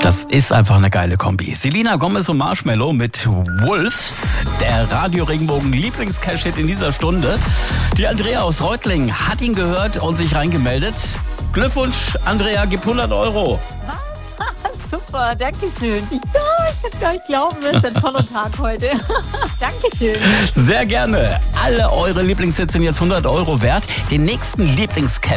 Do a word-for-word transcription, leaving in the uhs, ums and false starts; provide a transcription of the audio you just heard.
Das ist einfach eine geile Kombi. Selena Gomez und Marshmello mit Wolves, der Radio-Regenbogen-Lieblings-Cash-Hit in dieser Stunde. Die Andrea aus Reutlingen hat ihn gehört und sich reingemeldet. Glückwunsch, Andrea, gib hundert Euro. Super, danke schön. Ja, ich kann gar nicht glauben, es ist ein toller Tag heute. Dankeschön. Sehr gerne. Alle eure Lieblingshits sind jetzt hundert Euro wert. Den nächsten Lieblings-Cash